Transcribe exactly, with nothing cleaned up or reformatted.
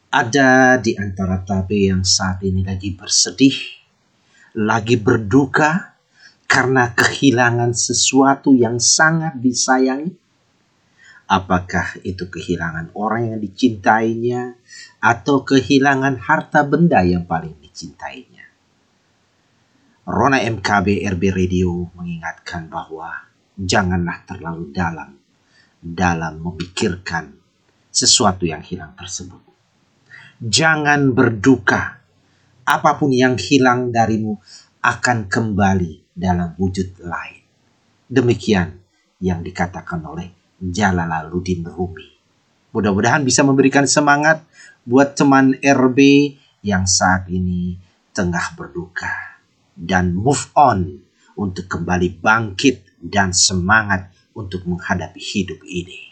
Ada di antara tabe yang saat ini lagi bersedih, lagi berduka karena kehilangan sesuatu yang sangat disayangi. Apakah itu kehilangan orang yang dicintainya atau kehilangan harta benda yang paling dicintainya? Rona M K B R B Radio mengingatkan bahwa janganlah terlalu dalam dalam memikirkan sesuatu yang hilang tersebut. Jangan berduka. Apapun yang hilang darimu akan kembali dalam wujud lain. Demikian yang dikatakan oleh Jalaluddin Rumi. Mudah-mudahan bisa memberikan semangat buat teman R B yang saat ini tengah berduka. Dan move on untuk kembali bangkit dan semangat untuk menghadapi hidup ini.